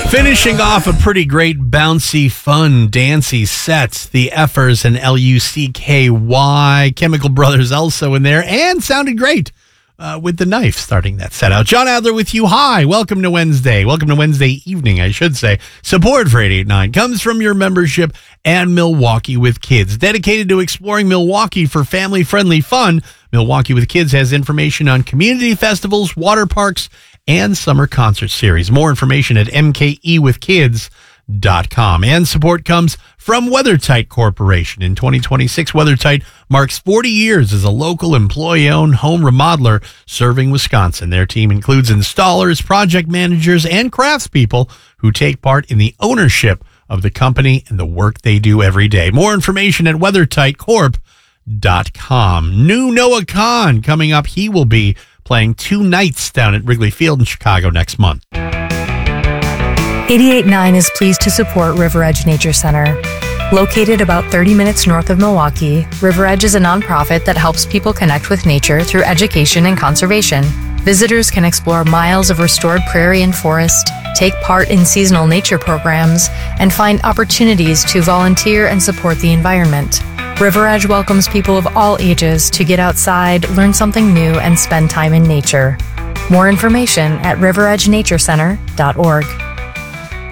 Finishing off a pretty great bouncy, fun, dancey set. The Effers and Lucky. Chemical Brothers also in there, and sounded great with The Knife starting that set out. John Adler with you. Hi, welcome to Wednesday. Welcome to Wednesday evening, I should say. Support for 889 comes from your membership and Milwaukee with Kids. Dedicated to exploring Milwaukee for family-friendly fun, Milwaukee with Kids has information on community festivals, water parks, and summer concert series. More information at mkewithkids.com. And support comes from WeatherTight Corporation. In 2026, WeatherTight marks 40 years as a local employee-owned home remodeler serving Wisconsin. Their team includes installers, project managers, and craftspeople who take part in the ownership of the company and the work they do every day. More information at WeatherTightCorp.com. New Noah Kahan coming up. He will be playing 2 nights down at Wrigley Field in Chicago next month. 889 is pleased to support River Edge Nature Center. Located about 30 minutes north of Milwaukee, River Edge is a nonprofit that helps people connect with nature through education and conservation. Visitors can explore miles of restored prairie and forest, take part in seasonal nature programs, and find opportunities to volunteer and support the environment. River Edge welcomes people of all ages to get outside, learn something new, and spend time in nature. More information at riveredgenaturecenter.org.